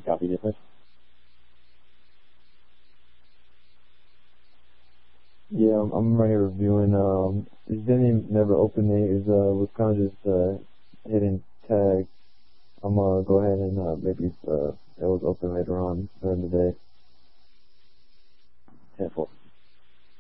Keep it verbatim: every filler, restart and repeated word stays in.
Copy different. Yeah, I'm, I'm right here reviewing. Um, it didn't never open it. It uh, was kind of just uh, hidden tag. I'm gonna go ahead and uh, maybe uh, it was open later on during the day. ten four.